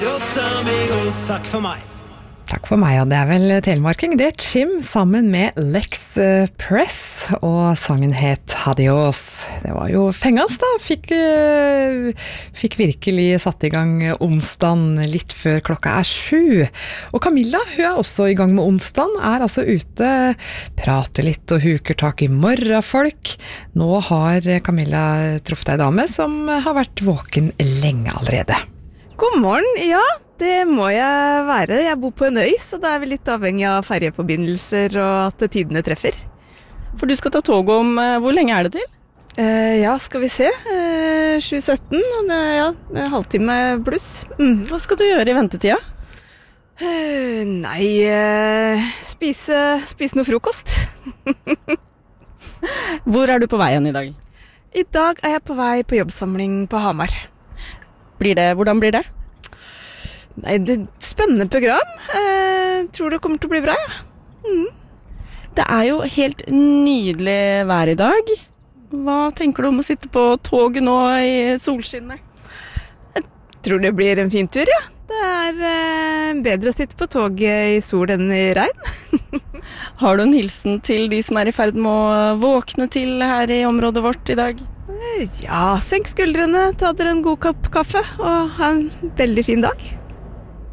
Takk for meg. Takk for meg, og det vel telemarking. Det Chim sammen med Lex Press, og sangen het Adios. Det var jo fengas da, fikk virkelig satt i gang onsdagen litt før klokka 7. Og Camilla, hun også i gang med onsdagen, altså ute, prater litt og huker tak i morgenfolk. Nå har Camilla truffet ei dame som har vært våken lenge allerede. God morgen, ja, det må jeg være. Jeg bor på en øy, så da vi litt avhengig av ferjeforbindelser og at tidene treffer. For du skal ta tog om, hvor lenge det til? Ja, skal vi se. 7:17, og det en halvtime pluss. Hva skal du gjøre i ventetida? Nei, spise noe frokost. Hvor du på veien i dag? I dag jeg på vei på jobbsamling på Hamar. Hvordan blir det? Nei, det spennende program. Tror det kommer til å bli bra, ja. Det jo helt nydelig vær i dag. Hva tenker du om å sitte på toget nå i solskinnet? Jeg tror det blir en fin tur, ja. Det bedre å sitte på toget i sol enn i regn. Har du en hilsen til de som i ferd med å våkne til her i området vårt i dag? Ja, senk skuldrene, ta dere en god kopp kaffe og ha en veldig fin dag.